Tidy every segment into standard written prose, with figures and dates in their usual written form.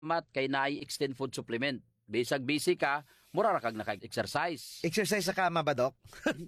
mat kay naay extend food supplement. Bisag busy ka, mura ra kag naka-exercise. Exercise sa kama ba, Dok?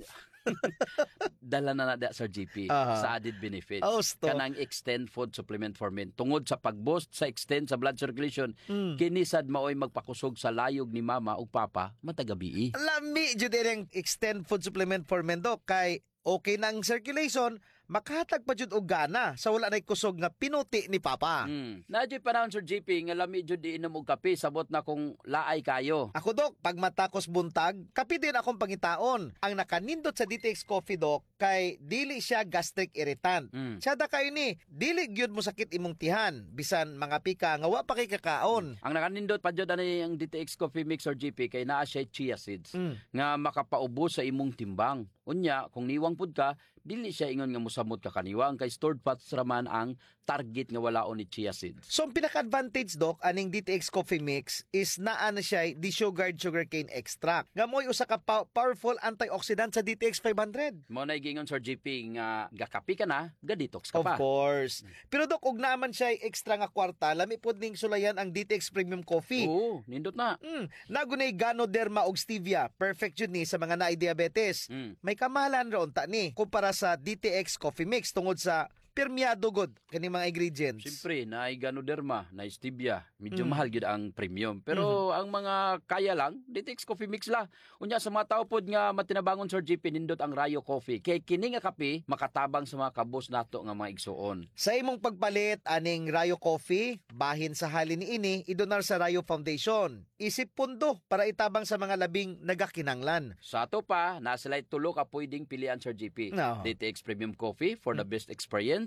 Dala na Sir GP sa added benefits. Kanang extend food supplement for men. Tungod sa pag-boost sa extend sa blood circulation, kinisad maoy magpakusog sa layog ni mama ug papa matagabi. Lami jud ang extend food supplement for men, Dok, kay okay na ang circulation, makahatag pa jud og gana sa wala nay kusog nga pinuti ni papa. Nadyo panahon Sir GP nga lami jud iinom og kape sabot na kung laay kayo. Ako, Dok, pag matakos buntag, kape din akong pangitaon. Ang nakanindot sa DTX Coffee, Dok, kay dili siya gastric irritant. Siya da kayo ni, dili gyud mo sakit imong tihan, bisan mga pika nga wa pa kay kakaon. Ang nakanindot pa jud ani ang DTX Coffee Mix Sir GP kay naa siya chia seeds nga makapaubos sa imong timbang. Unya, kung niwang pud ka, dili siya ingon nga musamot ka kaniwang kay stored fats raman ang target nga walaon ni chia seeds. So, ang pinaka-advantage, Dok, aning DTX Coffee Mix is naa na siya desugared sugarcane extract. Nga mo'y usa ka powerful antioxidant sa DTX 500. Mo na gingon Sir GP nga gakapi ka na, ga-detox ka pa. Of course. Pero, Dok, ug naman siya extra nga kwarta, lami pod ning sulayan ang DTX Premium Coffee. Oo, nindot na. Nagunay Ganoderma og stevia. Perfect yun ni sa mga naay diabetes. May kamahalan ron ta ni kumpara sa DTX Coffee Mix tungod sa permiado god kani mga ingredients. Siyempre, naay Ganoderma, naay stevia. Medyo mahal gyud ang premium. Pero ang mga kaya lang, DTX Coffee Mix la. Unya sa mga tao pod nga matinabangon Sir GP nindot ang Rayo Coffee. Kay kini nga kape makatabang sa mga kabos nato nga mga igsuon. Sa imong pagpalit aning Rayo Coffee, bahin sa halin niini idonar sa Rayo Foundation. Isip pundo para itabang sa mga labing nagakinanglan. Sa ato pa, nasa light tulo ka pwedeng pilian Sir GP. No. DTX Premium Coffee for the best experience.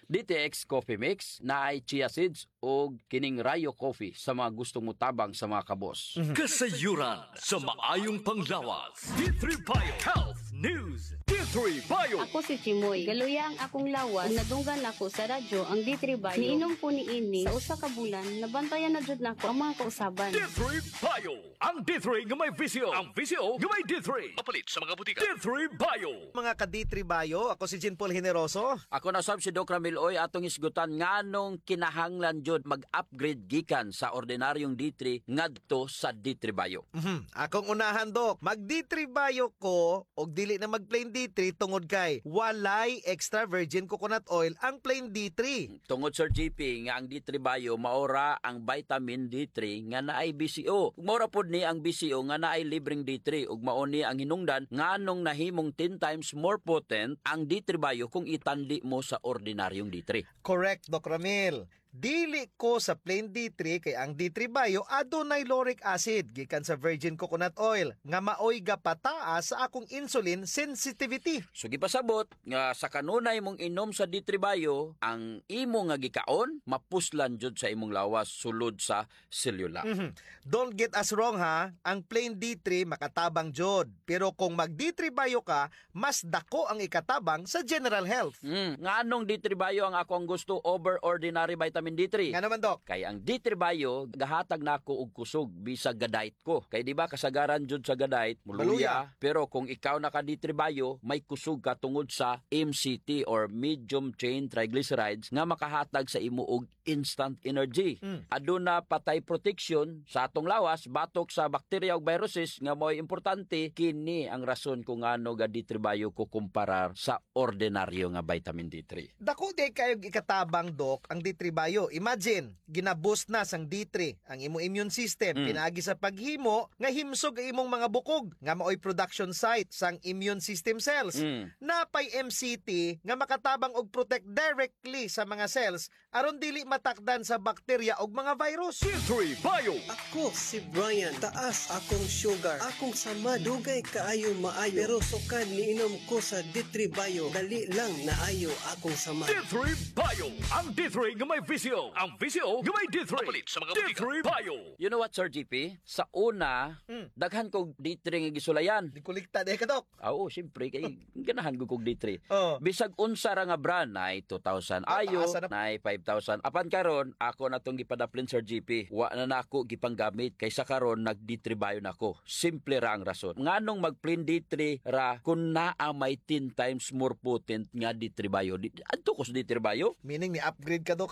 DTX Coffee Mix na ay chia seeds o kining Rayo Coffee sa mga gustong mutabang sa mga kabos. Kasayuran sa maayong panglawas. D3 Bio Health News. D3 Bio. Ako si Chimoy. Galuya ang akong lawas. Kung nadunggan ako sa radyo ang D3 Bio. Niinom ko ni ini sa usa ka bulan. Nabantayan na jud nako ang mga kausaban. D3 Bio. Ang D3 nga may visyo. Ang visyo nga may D3. Mapalit sa mga butika. D3 Bio. Mga ka D3 Bio, ako si Jean Paul Generoso. Ako na sab si Doc Ramil Oy atong isgutan nganong kinahanglan jud mag-upgrade gikan sa ordinaryong D3 ngadto sa D3 Bio. Akong unahan, Dok. Mag D3 Bio ko og dili na mag plain D3 tungod kay walay extra virgin coconut oil ang plain D3. Tungod Sir GP nga ang D3 Bio maora ang vitamin D3 nga naay BCO. Maora pod ni ang BCO nga naay libreng D3 ug mao ni ang hinungdan nganong nahimong 10 times more potent ang D3 Bio kung itanli mo sa ordinaryong D3. Correct, Doc Ramil. Dili ko sa plain D3 kay ang D3 Bio adunay lauric acid gikan sa virgin coconut oil nga maoy gapataas sa akong insulin sensitivity. So gipasabot nga sa kanunay mong inom sa D3 Bio ang imo nga gikaon mapuslan jud sa imong lawas sulod sa selula. Don't get us wrong ha, ang plain D3 makatabang jud. Pero kung mag D3 Bio ka, mas dako ang ikatabang sa general health. Nganong D3 Bio ang ako ang gusto over ordinary vitamin D3. Nga naman, Dok. Kay ang D3 Bio, gahatag na ako og kusog bisag gadait ko. Kay di ba kasagaran jud sa gadait, muluya. Pero kung ikaw naka D3 Bio, may kusog ka tungod sa MCT or medium chain triglycerides nga makahatag sa imo og instant energy. Aduna patay protection sa atong lawas batok sa bakterya ug viruses nga mo'y importante. Kini ang rason kung ngano ga D3 Bio ko kumparar sa ordinaryo nga vitamin D3. Dako di kayo ikatabang, Dok, ang D3 Bio. Imagine, ginaboost na sang D3 ang imong immune system, pinaagi sa paghimo nga himsog ang imong mga bukog nga maoy production site sang immune system cells. Napay MCT nga makatabang og protect directly sa mga cells aron dili matakdan sa bakterya og mga virus. D3 Bio. Ako si Brian, taas akong sugar, akong sama dugay kaayo maayo, pero sukad niinom ko sa D3 Bio, dali lang naayo akong sama. D3 Bio. Ang D3 nga may visyo. Ang visyo nga may D3. Mapalit sa mga butika. D3 Bio. You know what, Sir GP? Sa una, daghan kog D3 nga gisulayan. Di kulikta di ka, Dok. Oo, siyempre, kay ganahan ko kog D3. Oh. Bisag unsa ra nga brand, na 2,000 ayo, na 5,000. Apan karon ako na tong gipadaplin, Sir GP. Wa na nako gipanggamit, kaysa karon nag D3 Bio na ko. Simple ra ang rason. Nganong mag-plain D3 ra kung naa may 10 times more potent nga D3 Bio. Adto ko sa D3 Bio? Meaning ni upgrade ka, Dok, ha?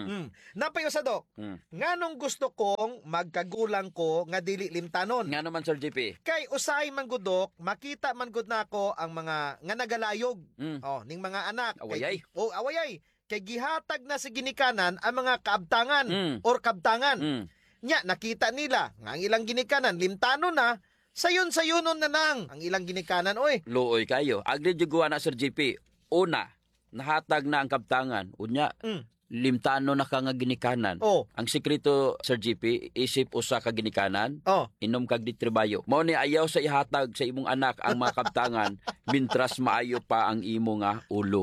Napayo sa Dok. Nganong gusto kong magkagulang ko nga dili limtanon? Nga naman, Sir JP. Kay usay man gud, Dok, makita man gud nako ang mga nga nagalayog. Mm. Ning mga anak. Awayay. Awayay. Kay gihatag na sa ginikanan ang mga kaabtangan or kabtangan. Nya nakita nila nga ang ilang ginikanan limtanon na, sayon-sayonon na nang ang ilang ginikanan oy. Luoy kayo. Agri juguan na, Sir JP. Una, nahatag na ang kabtangan. Unya, limtano na ka nga ginikanan. Oh. Ang sikreto, Sir JP, isip usa ka ginikanan, Oh. inom kag ditribayo. Mao ni ayaw sa ihatag sa imong anak ang mga kabtangan mintras maayo pa ang imo nga ulo.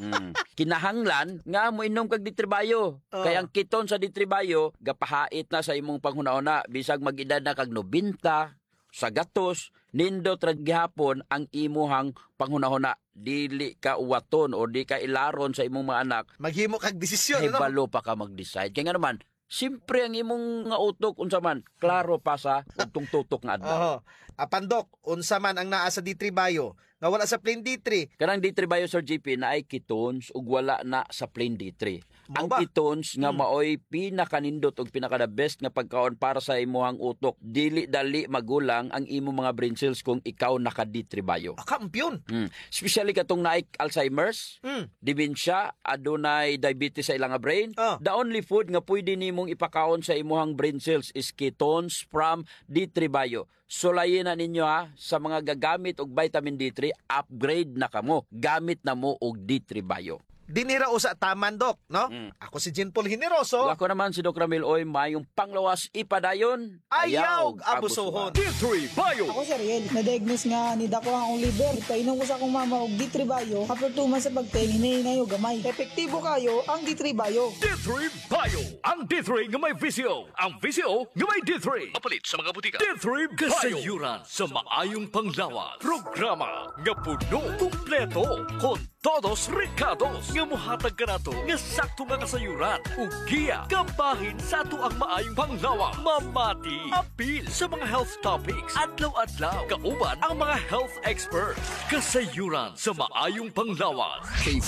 Kinahanglan nga mo inom kag ditribayo. Kay ang kiton sa ditribayo gapahait na sa imong panghunahuna bisag mag-edad na kag 90 sa gatos, nindot ra gihapon ang imuhang panghunahuna. Dili ka uwaton o di ka ilaron sa imong mga anak. Maghimo kag desisyon, Ay no? balo pa ka mag-decide. Kaya nga naman, simpre ang imong nga utok unsa man, klaro pa sa utong tutok nga adlaw. Oho. Apan Dok, unsa man ang naa sa D3 Bio nga wala sa plain D3? Kanang D3 Bio, Sir JP, na ay ketones ug wala na sa plain D3. Mao Ang ba? ketones nga maoy pinakanindot ug pinaka the best nga pagkaon para sa imuhang utok. Dili dali magulang ang imong mga brain cells kung ikaw naka D3 Bio. Kampiyon. Especially katong naay Alzheimer's, dementia, adunay diabetes sa ilang nga brain. The only food nga pwede nimong ipakaon sa imuhang brain cells is ketones from D3 Bio. Sulayin na ninyo sa mga gagamit og vitamin D3, upgrade na kamo. Gamit na mo og D3 Bio. Dinira usa taman, Dok, no? Ako si Jean Paul Generoso. Ako naman si Doc Ramil Oy, mayong panglawas ipadayon, Ayaw abusohon. D3 Bio. Ako si Ariel, na-diagnose nga ni Dako ang akong liver. Kainom ko sa akong mama og D3 Bio. After 2 months sa pagtingin, hinahinay og gamay. Epektibo kayo ang D3 Bio. D3 Bio. Ang D3 nga may visyo. Ang visyo nga may D3. Mapalit sa mga butika. D3 Bio. Kasayuran sa maayong panglawas. Programa nga puno, kumpleto, con todos recados. Nga muhatag ka na to, nga sakto nga kasayuran. Ug giya, kabahin sa ato ang maayong panglawas. Mamati, apil sa mga health topics. Adlaw-adlaw, kauban ang mga health experts. Kasayuran sa maayong panglawas.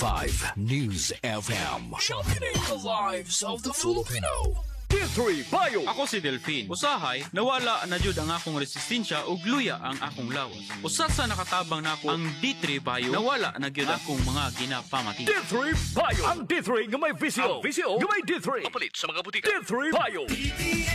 K5 News FM. Championing the lives of the Filipino. D3 Bio. Ako si Delphine. Usahay, nawala na jud ang akong resistensya ug luya ang akong lawas. Usa sa nakatabang nako ang D3 Bio, nawala na gyud akong mga ginapamati. D3 Bio. Ang D3 nga may visyo. Ang visyo nga may D3. Mapalit sa mga butika. D3 Bio.